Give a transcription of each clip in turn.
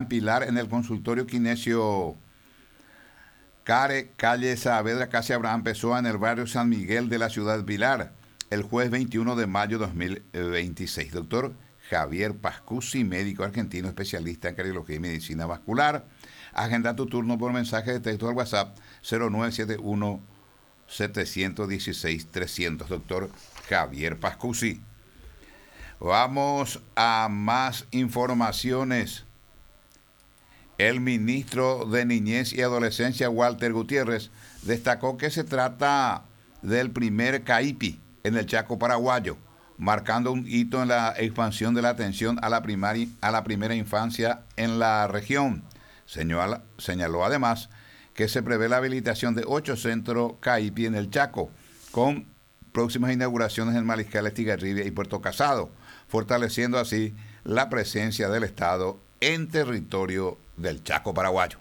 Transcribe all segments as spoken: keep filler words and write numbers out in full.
en Pilar, en el consultorio Kinesio Care, calle Saavedra, casi Abraham Pessoa, en el barrio San Miguel de la ciudad de Pilar, el jueves veintiuno de mayo de dos mil veintiséis. Doctor Javier Pascusi, médico argentino especialista en cardiología y medicina vascular. Agenda tu turno por mensaje de texto al WhatsApp cero nueve siete uno, siete uno seis, tres cero cero. Doctor Javier Pascusi. Vamos a más informaciones. El ministro de Niñez y Adolescencia, Walter Gutiérrez, destacó que se trata del primer CAIPI en el Chaco paraguayo, marcando un hito en la expansión de la atención a la, primaria, a la primera infancia en la región. Señaló, señaló además que se prevé la habilitación de ocho centros CAIPI en el Chaco, con próximas inauguraciones en Mariscal, Estigarribia y Puerto Casado, fortaleciendo así la presencia del Estado en territorio del Chaco paraguayo.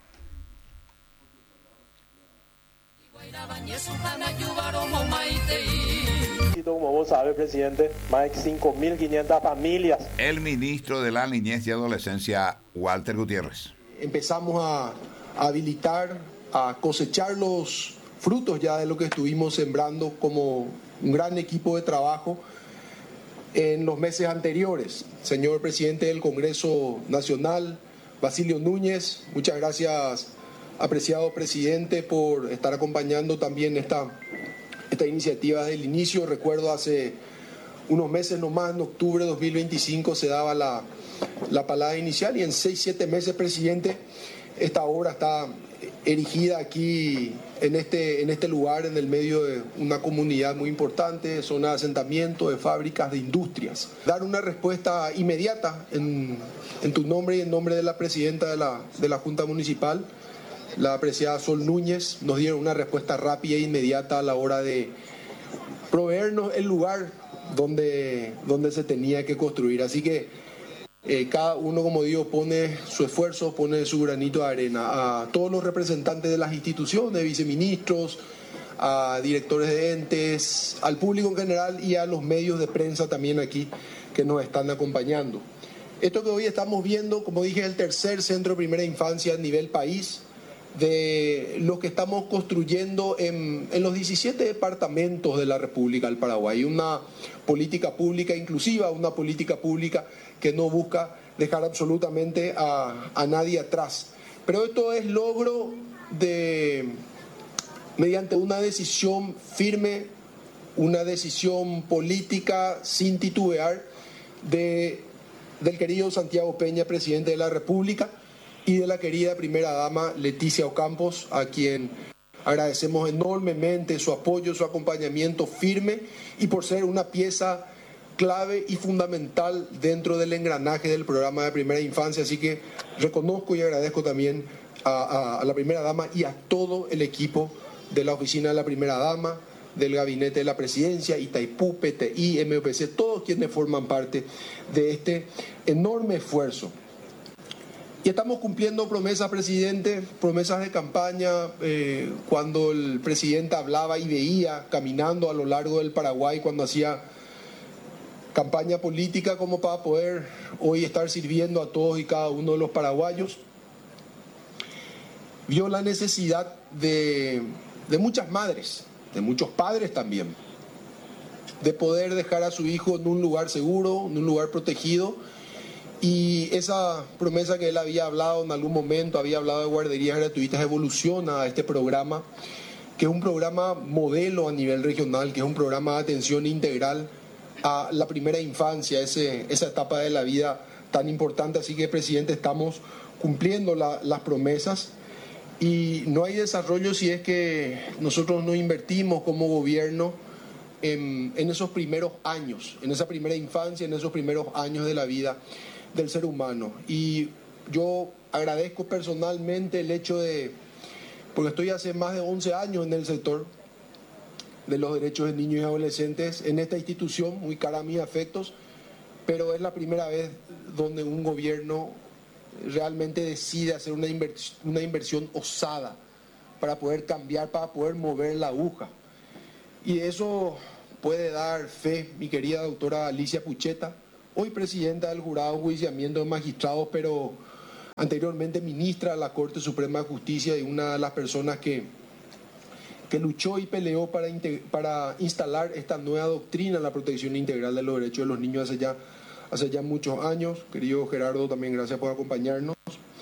Como vos sabes, presidente, más de cinco mil quinientas familias. El ministro de la Niñez y Adolescencia, Walter Gutiérrez. Empezamos a, a habilitar, a cosechar los frutos ya de lo que estuvimos sembrando como un gran equipo de trabajo en los meses anteriores. Señor presidente del Congreso Nacional, Basilio Núñez, muchas gracias, apreciado presidente, por estar acompañando también esta, esta iniciativa desde el inicio. Recuerdo hace unos meses nomás, en octubre de dos mil veinticinco, se daba la, la palabra inicial y en seis, siete meses, presidente, esta obra está erigida aquí en este, en este lugar, en el medio de una comunidad muy importante, zona de asentamiento, de fábricas, de industrias. Dar una respuesta inmediata en, en tu nombre y en nombre de la presidenta de la, de la Junta Municipal, la apreciada Sol Núñez, nos dieron una respuesta rápida e inmediata a la hora de proveernos el lugar donde, donde se tenía que construir. Así que Eh, cada uno, como digo, pone su esfuerzo, pone su granito de arena. A todos los representantes de las instituciones, viceministros, a directores de entes, al público en general y a los medios de prensa también aquí que nos están acompañando. Esto que hoy estamos viendo, como dije, es el tercer centro de primera infancia a nivel país, de los que estamos construyendo en, en los diecisiete departamentos de la República del Paraguay. Una política pública inclusiva, una política pública que no busca dejar absolutamente a, a nadie atrás. Pero esto es logro de, mediante una decisión firme, una decisión política sin titubear de, del querido Santiago Peña, presidente de la República, y de la querida primera dama Leticia Ocampos, a quien agradecemos enormemente su apoyo, su acompañamiento firme y por ser una pieza clave y fundamental dentro del engranaje del programa de primera infancia. Así que reconozco y agradezco también a, a, a la primera dama y a todo el equipo de la oficina de la primera dama, del gabinete de la presidencia, Itaipú, P T I, M O P C, todos quienes forman parte de este enorme esfuerzo. Y estamos cumpliendo promesas, presidente, promesas de campaña. Eh, cuando el presidente hablaba y veía caminando a lo largo del Paraguay, cuando hacía campaña política, como para poder hoy estar sirviendo a todos y cada uno de los paraguayos, vio la necesidad de, de muchas madres, de muchos padres también, de poder dejar a su hijo en un lugar seguro, en un lugar protegido. Y esa promesa que él había hablado en algún momento, había hablado de guarderías gratuitas, evoluciona a este programa, que es un programa modelo a nivel regional, que es un programa de atención integral a la primera infancia, ese, esa etapa de la vida tan importante. Así que, presidente, estamos cumpliendo la, las promesas y no hay desarrollo si es que nosotros no invertimos como gobierno en, en esos primeros años, en esa primera infancia, en esos primeros años de la vida del ser humano. Y yo agradezco personalmente el hecho de, porque estoy hace más de once años en el sector de los derechos de niños y adolescentes, en esta institución, muy cara a mis afectos, pero es la primera vez donde un gobierno realmente decide hacer una inversión, una inversión osada para poder cambiar, para poder mover la aguja. Y eso puede dar fe mi querida doctora Alicia Pucheta, hoy presidenta del Jurado de Enjuiciamiento de Magistrados, pero anteriormente ministra de la Corte Suprema de Justicia y una de las personas que, que luchó y peleó para, para instalar esta nueva doctrina en la protección integral de los derechos de los niños hace ya, hace ya muchos años. Querido Gerardo, también gracias por acompañarnos.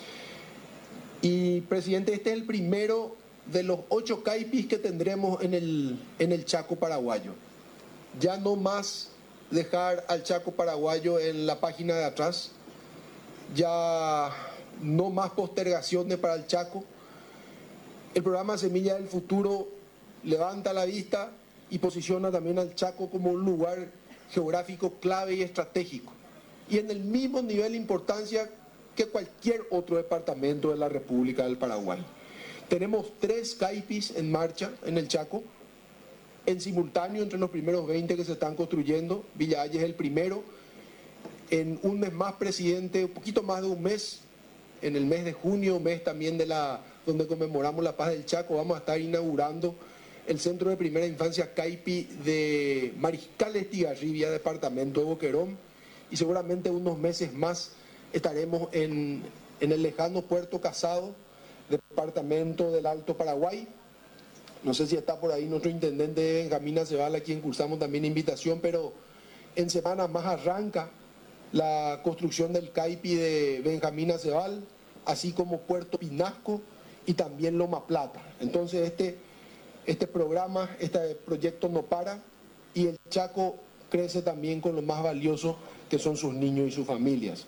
Y, presidente, este es el primero de los ocho caipis que tendremos en el, en el Chaco paraguayo. Ya no más dejar al Chaco paraguayo en la página de atrás, ya no más postergaciones para el Chaco. El programa Semilla del Futuro levanta la vista y posiciona también al Chaco como un lugar geográfico clave y estratégico, y en el mismo nivel de importancia que cualquier otro departamento de la República del Paraguay. Tenemos tres caipis en marcha en el Chaco, en simultáneo entre los primeros veinte que se están construyendo. Villa Haya es el primero. En un mes más, presidente, un poquito más de un mes, en el mes de junio, mes también de la, donde conmemoramos la paz del Chaco, vamos a estar inaugurando el Centro de Primera Infancia Caipi de Mariscal Estigarribia, departamento de Boquerón, y seguramente unos meses más estaremos en, en el lejano Puerto Casado, departamento del Alto Paraguay. No sé si está por ahí nuestro intendente Benjamín Aceval, a quien cursamos también invitación, pero en semanas más arranca la construcción del Caipi de Benjamín Aceval, así como Puerto Pinasco y también Loma Plata. Entonces este, este programa, este proyecto no para, y el Chaco crece también con lo más valioso que son sus niños y sus familias.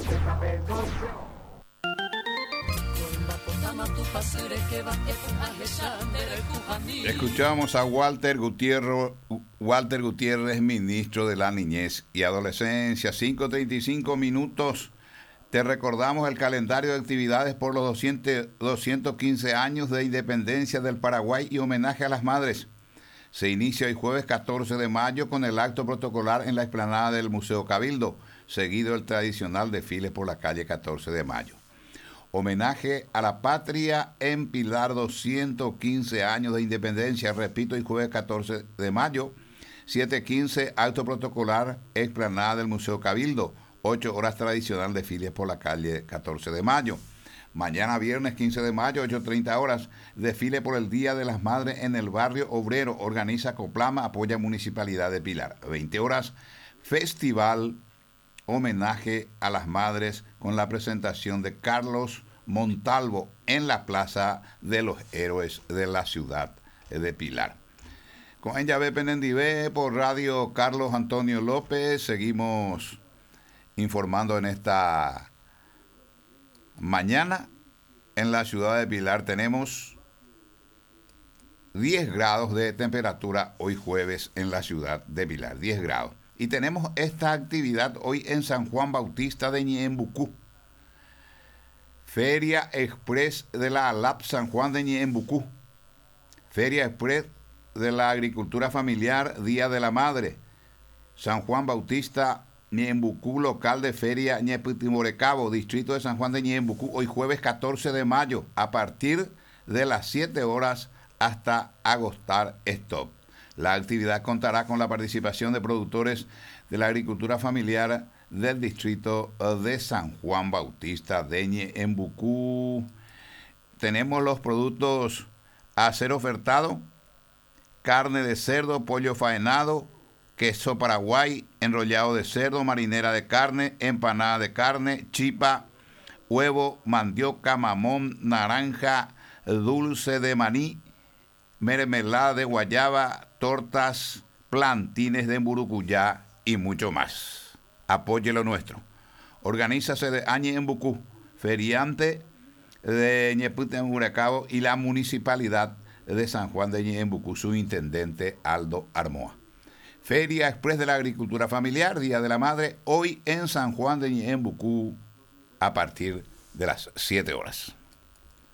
Escuchamos a Walter Gutiérrez, Walter Gutiérrez, ministro de la Niñez y Adolescencia. cinco treinta y cinco minutos. Te recordamos el calendario de actividades por los doscientos, doscientos quince años de independencia del Paraguay y homenaje a las madres. Se inicia hoy jueves catorce de mayo con el acto protocolar en la explanada del Museo Cabildo, seguido el tradicional desfile por la calle catorce de mayo. Homenaje a la patria en Pilar, doscientos quince años de independencia. Repito, el jueves catorce de mayo, siete quince, acto protocolar, explanada del Museo Cabildo. ocho horas tradicional, desfile por la calle catorce de mayo. Mañana viernes quince de mayo, ocho treinta horas, desfile por el Día de las Madres en el barrio Obrero. Organiza Coplama, apoya Municipalidad de Pilar. veinte horas, festival homenaje a las madres con la presentación de Carlos Montalvo en la Plaza de los Héroes de la ciudad de Pilar. Con ella ve Penendivé por Radio Carlos Antonio López. Seguimos informando en esta mañana. En la ciudad de Pilar tenemos diez grados de temperatura hoy jueves en la ciudad de Pilar, diez grados. Y tenemos esta actividad hoy en San Juan Bautista de Ñeembucú. Feria Express de la ALAP San Juan de Ñeembucú. Feria Express de la Agricultura Familiar, Día de la Madre. San Juan Bautista Ñeembucú, local de Feria Ñeputimorecabo, distrito de San Juan de Ñeembucú, hoy jueves catorce de mayo, a partir de las siete horas hasta agotar stop. La actividad contará con la participación de productores de la agricultura familiar del distrito de San Juan Bautista de Ñeembucú. Tenemos los productos a ser ofertado: carne de cerdo, pollo faenado, queso Paraguay, enrollado de cerdo, marinera de carne, empanada de carne, chipa, huevo, mandioca, mamón, naranja, dulce de maní, mermelada de guayaba, tortas, plantines de mburucuyá y mucho más. Apoye lo nuestro. Organízase de Ñeembucú, feriante de Ñeputimorecabo y la Municipalidad de San Juan de Ñeembucú, su intendente Aldo Armoa. Feria Express de la Agricultura Familiar, Día de la Madre, hoy en San Juan de Ñeembucú a partir de las siete horas.